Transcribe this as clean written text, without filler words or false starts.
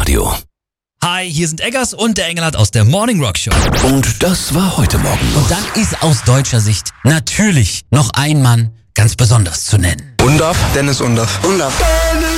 Radio. Hi, hier sind Eggers und der Engelhardt aus der Morning Rock Show. Und das war heute Morgen los. Und dann ist aus deutscher Sicht natürlich noch ein Mann ganz besonders zu nennen. Undarf? Dennis Undarf. Undarf.